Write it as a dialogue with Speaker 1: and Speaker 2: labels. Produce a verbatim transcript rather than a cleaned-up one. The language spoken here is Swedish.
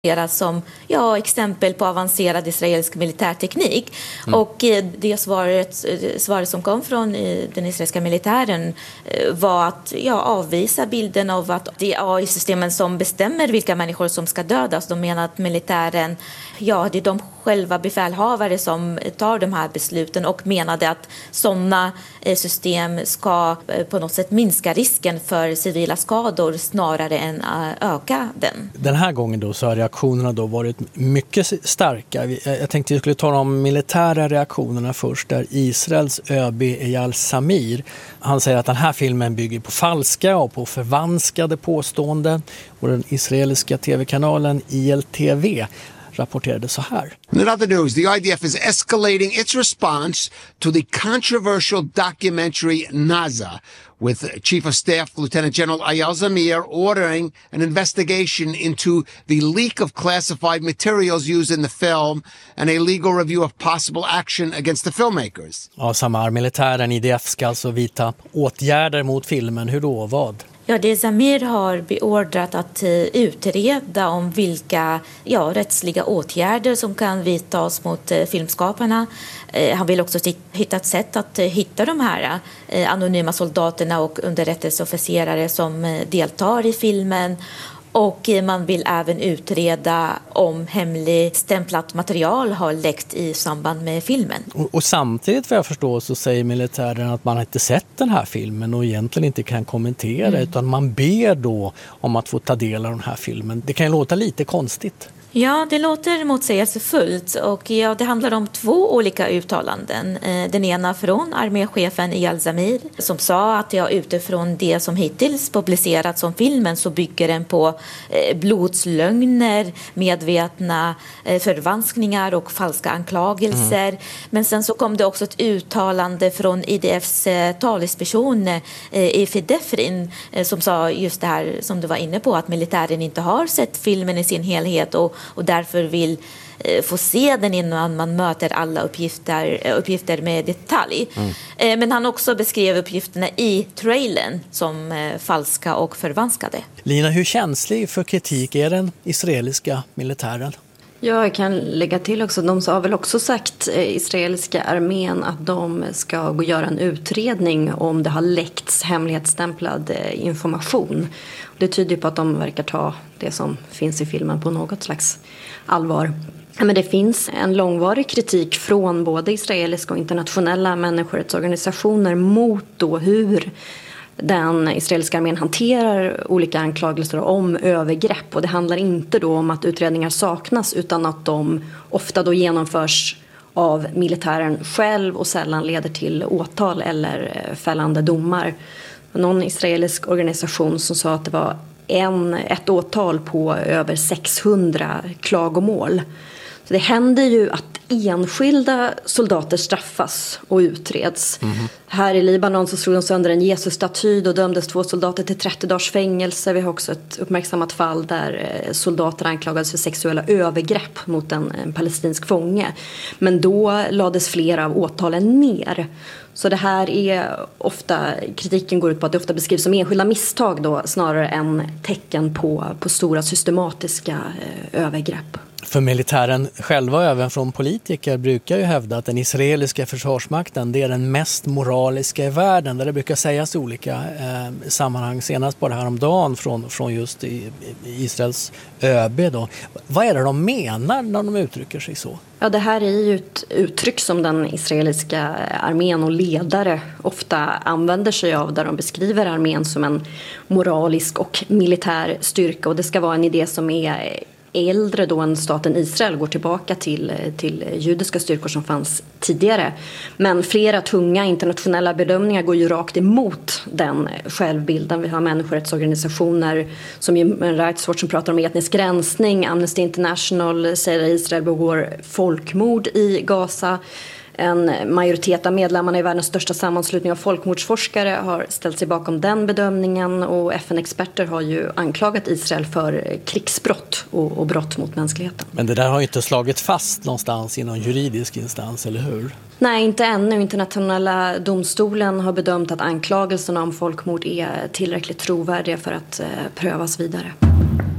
Speaker 1: som ja, exempel på avancerad israelisk militärteknik. Mm. Och eh, det svaret, svaret som kom från eh, den israeliska militären eh, var att ja, avvisa bilden av att det är A I-systemen som bestämmer vilka människor som ska dödas. De menar att militären, ja, det är de själva befälhavare som tar de här besluten och menade att sådana eh, system ska eh, på något sätt minska risken för civila skador snarare än äh, öka den.
Speaker 2: Den här gången då så har reaktionerna då varit mycket starka. Jag tänkte att vi skulle tala om militära reaktionerna först, där Israels ÖB Eyal Zamir, han säger att den här filmen bygger på falska och på förvanskade påståenden, och den israeliska tv-kanalen I L T V rapporterade så här.
Speaker 3: In other news, the I D F is escalating its response to the controversial documentary Naza, with Chief of Staff Lieutenant General Eyal Zamir ordering an investigation into the leak of classified materials used in the film and a legal review of possible action against the filmmakers.
Speaker 2: Ja, Samar, militären I D F ska alltså vidta åtgärder mot filmen. Hur då? Vad?
Speaker 1: Ja, det Zamir har beordrat att utreda om vilka ja, rättsliga åtgärder som kan vidtas mot eh, filmskaparna. Eh, han vill också hitta ett sätt att eh, hitta de här eh, anonyma soldaterna och underrättelseofficerare som eh, deltar i filmen. Och man vill även utreda om hemlig stämplat material har läckt i samband med filmen.
Speaker 2: Och, och samtidigt, för jag förstår, så säger militären att man inte sett den här filmen och egentligen inte kan kommentera, mm. utan man ber då om att få ta del av den här filmen. Det kan ju låta lite konstigt.
Speaker 1: Ja, det låter motsägelsefullt, och ja, det handlar om två olika uttalanden. Den ena från arméchefen Eyal Zamir som sa att ja, utifrån det som hittills publicerats om filmen så bygger den på blodslögner, medvetna förvanskningar och falska anklagelser. Mm. Men sen så kom det också ett uttalande från I D F:s talesperson Efi Defrin som sa just det här som du var inne på, att militären inte har sett filmen i sin helhet och och därför vill eh, få se den innan man möter alla uppgifter, uppgifter med detalj. Mm. Eh, men han också beskrev uppgifterna i trailern som eh, falska och förvanskade.
Speaker 2: Lina, hur känslig för kritik är den israeliska militären?
Speaker 4: Ja, jag kan lägga till också, de har väl också sagt, eh, israeliska armén, att de ska gå och göra en utredning om det har läckts hemlighetsstämplad eh, information. Det tyder på att de verkar ta det som finns i filmen på något slags allvar. Men det finns en långvarig kritik från både israeliska och internationella människorättsorganisationer mot då hur den israeliska armén hanterar olika anklagelser om övergrepp. Och det handlar inte då om att utredningar saknas, utan att de ofta då genomförs av militären själv och sällan leder till åtal eller fällande domar. Någon israelisk organisation som sa att det var en, ett åtal på över sexhundra klagomål. Så det händer ju att enskilda soldater straffas och utreds. Mm. Här i Libanon så slog de sönder en Jesus-staty och dömdes två soldater till trettio dagars fängelse. Vi har också ett uppmärksammat fall där soldater anklagades för sexuella övergrepp mot en, en palestinsk fånge. Men då lades flera av åtalen ner. Så det här är ofta, kritiken går ut på att det ofta beskrivs som enskilda misstag då, snarare än tecken på, på stora systematiska eh, övergrepp.
Speaker 2: För militären själva och även från politiker brukar ju hävda att den israeliska försvarsmakten, det är den mest moraliska i världen, där det brukar sägas i olika eh, sammanhang, senast bara häromdagen från, från just i, i Israels ÖB då. Vad är det de menar när de uttrycker sig så?
Speaker 4: Ja, det här är ju ett uttryck som den israeliska armén och ledare ofta använder sig av, där de beskriver armén som en moralisk och militär styrka, och det ska vara en idé som är äldre då än staten Israel, går tillbaka till, till judiska styrkor som fanns tidigare. Men flera tunga internationella bedömningar går ju rakt emot den självbilden. Vi har människorättsorganisationer som Human Rights Watch som pratar om etnisk rensning. Amnesty International säger att Israel begår folkmord i Gaza. En majoritet av medlemmarna i världens största sammanslutning av folkmordsforskare har ställt sig bakom den bedömningen, och F N-experter har ju anklagat Israel för krigsbrott och, och brott mot mänskligheten.
Speaker 2: Men det där har ju inte slagit fast någonstans i någon juridisk instans, eller hur?
Speaker 4: Nej, inte ännu. Internationella domstolen har bedömt att anklagelserna om folkmord är tillräckligt trovärdiga för att eh, prövas vidare.